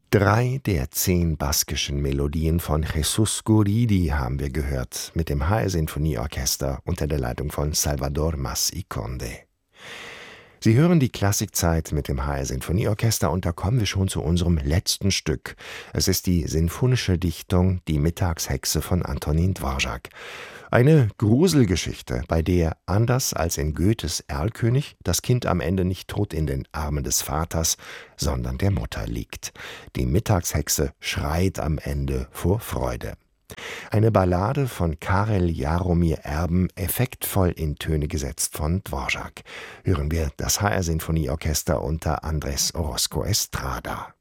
3 der 10 baskischen Melodien von Jesús Guridi haben wir gehört, mit dem HR Sinfonieorchester unter der Leitung von Salvador Mas y Conde. Sie hören die Klassikzeit mit dem HR Sinfonieorchester und da kommen wir schon zu unserem letzten Stück. Es ist die sinfonische Dichtung Die Mittagshexe von Antonín Dvořák. Eine Gruselgeschichte, bei der, anders als in Goethes Erlkönig, das Kind am Ende nicht tot in den Armen des Vaters, sondern der Mutter liegt. Die Mittagshexe schreit am Ende vor Freude. Eine Ballade von Karel Jaromír Erben, effektvoll in Töne gesetzt von Dvořák. Hören wir das HR Sinfonieorchester unter Andrés Orozco Estrada.